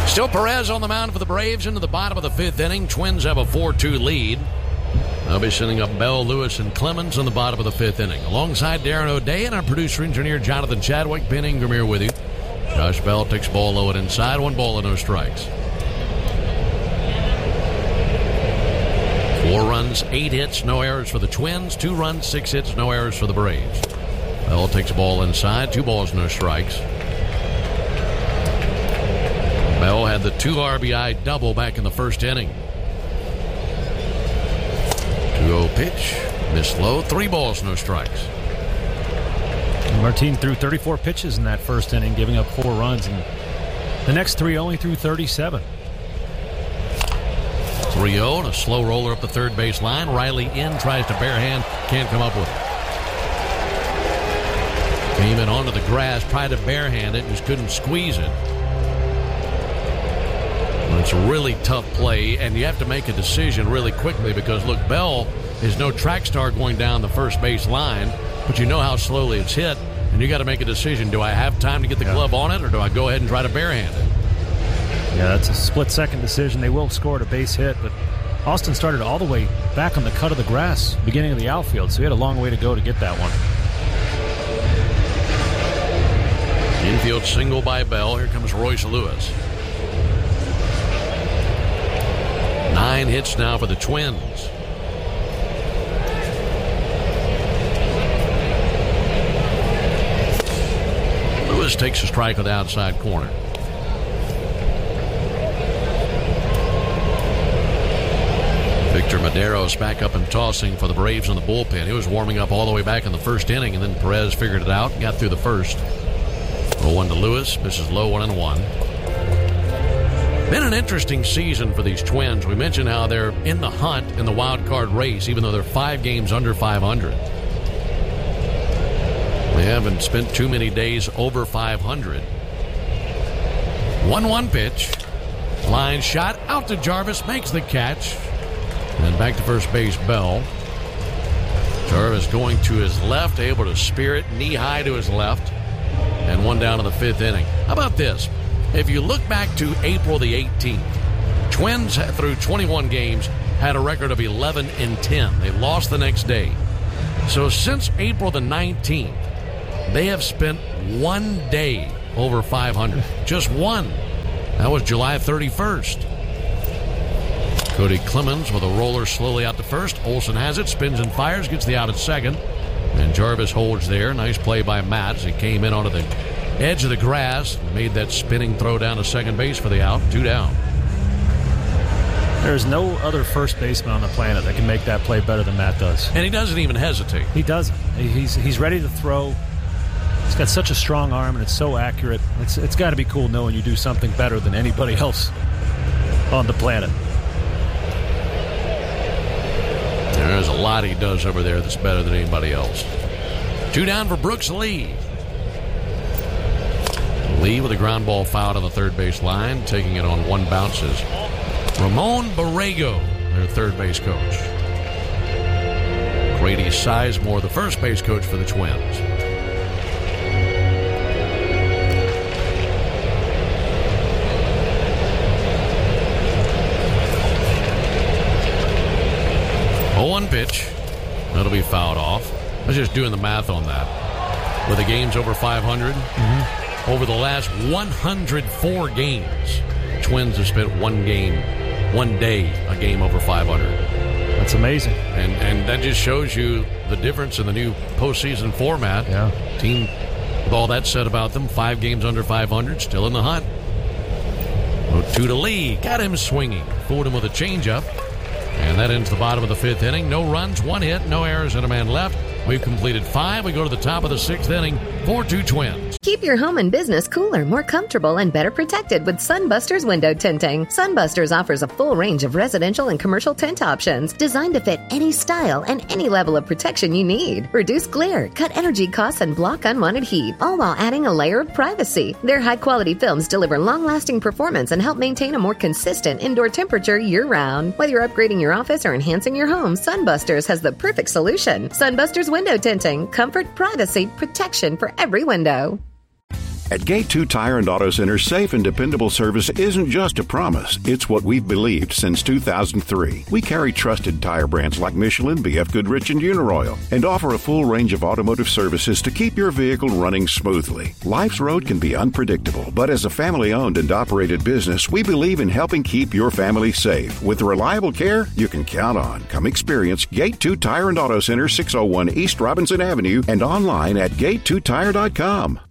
Still Perez on the mound for the Braves into the bottom of the fifth inning. Twins have a 4-2 lead. They'll be sending up Bell, Lewis, and Clemens in the bottom of the fifth inning. Alongside Darren O'Day and our producer-engineer Jonathan Chadwick, Ben Ingram here with you. Josh Bell takes ball low and inside. 1 ball and no strikes. 4 runs, 8 hits, no errors for the Twins. 2 runs, 6 hits, no errors for the Braves. Bell takes a ball inside. 2 balls, no strikes. Bell had the 2 RBI double back in the first inning. 2-0 pitch. Missed low. 3 balls, no strikes. Martin threw 34 pitches in that first inning, giving up 4 runs. And the next 3 only threw 37. 3-0 and a slow roller up the third base line. Riley in, tries to barehand, can't come up with it. Came in onto the grass, tried to barehand it, just couldn't squeeze it. It's a really tough play, and you have to make a decision really quickly because, look, Bell is no track star going down the first base line, but you know how slowly it's hit, and you got to make a decision. Do I have time to get the glove on it, or do I go ahead and try to barehand it? Yeah, that's a split-second decision. They will score at a base hit, but Austin started all the way back on the cut of the grass, beginning of the outfield, so he had a long way to go to get that one. Infield single by Bell. Here comes Royce Lewis. 9 hits now for the Twins. Lewis takes a strike with the outside corner. Victor Madero's back up and tossing for the Braves in the bullpen. He was warming up all the way back in the first inning, and then Perez figured it out and got through the first. 0-1 to Lewis. Misses low, 1-1. Been an interesting season for these Twins. We mentioned how they're in the hunt in the wild card race, even though they're 5 games under 500. They haven't spent too many days over 500. 1-1 pitch. Line shot out to Jarvis, makes the catch. And back to first base, Bell. Jarvis going to his left, able to spear it knee high to his left. And 1 down in the 5th inning. How about this? If you look back to April the 18th, Twins through 21 games had a record of 11-10. They lost the next day. So since April the 19th, they have spent 1 day over 500. Just 1. That was July 31st. Cody Clemens with a roller slowly out to first. Olsen has it, spins and fires, gets the out at second. And Jarvis holds there. Nice play by Matt as he came in onto the edge of the grass, made that spinning throw down to second base for the out. 2 down. There's no other first baseman on the planet that can make that play better than Matt does. And he doesn't even hesitate. He doesn't. He's ready to throw. He's got such a strong arm, and it's so accurate. It's got to be cool knowing you do something better than anybody else on the planet. There's a lot he does over there that's better than anybody else. 2 down for Brooks Lee. Lee with a ground ball fouled on the third base line. Taking it on 1 bounce is Ramon Borrego, their third base coach. Grady Sizemore, the first base coach for the Twins. One pitch. That'll be fouled off. I was just doing the math on that. With the games over 500, over the last 104 games, Twins have spent 1 day, a game over 500. That's amazing. And that just shows you the difference in the new postseason format. Yeah. Team, with all that said about them, 5 games under 500, still in the hunt. 0-2 to Lee. Got him swinging. Fooled him with a changeup. And that ends the bottom of the 5th inning. No runs, 1 hit, no errors, and a man left. We've completed 5. We go to the top of the 6th inning. 4-2 Twins. Keep your home and business cooler, more comfortable, and better protected with Sunbusters window tinting. Sunbusters offers a full range of residential and commercial tint options designed to fit any style and any level of protection you need. Reduce glare, cut energy costs, and block unwanted heat, all while adding a layer of privacy. Their high-quality films deliver long-lasting performance and help maintain a more consistent indoor temperature year-round. Whether you're upgrading your office or enhancing your home, Sunbusters has the perfect solution. Sunbusters window tinting. Comfort, privacy, protection for every window. At Gate 2 Tire and Auto Center, safe and dependable service isn't just a promise. It's what we've believed since 2003. We carry trusted tire brands like Michelin, BF Goodrich, and Uniroyal, and offer a full range of automotive services to keep your vehicle running smoothly. Life's road can be unpredictable, but as a family-owned and operated business, we believe in helping keep your family safe with the reliable care you can count on. Come experience Gate 2 Tire and Auto Center, 601 East Robinson Avenue, and online at gate2tire.com.